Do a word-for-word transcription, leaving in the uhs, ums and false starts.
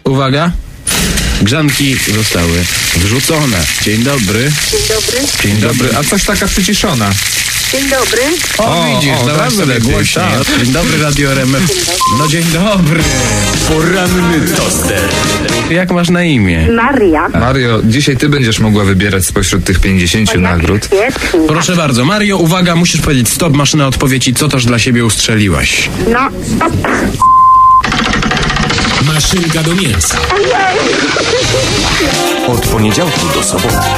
Uwaga. Grzanki zostały wrzucone. Dzień dobry. Dzień dobry. Dzień dobry. A coś taka przyciszona. Dzień dobry. O, O, widzisz, o, teraz teraz sobie lepiej, głośniej. tak. Dzień dobry, Radio R M F. No dzień dobry. Poranny toster. Jak masz na imię? Maria. Mario, dzisiaj ty będziesz mogła wybierać spośród tych pięćdziesięciu nagród. Świetnie. Proszę bardzo, Mario, uwaga, musisz powiedzieć stop, maszyna odpowiedzi, co też dla siebie ustrzeliłaś. No, stop. Maszynka do mięsa. Od poniedziałku do soboty.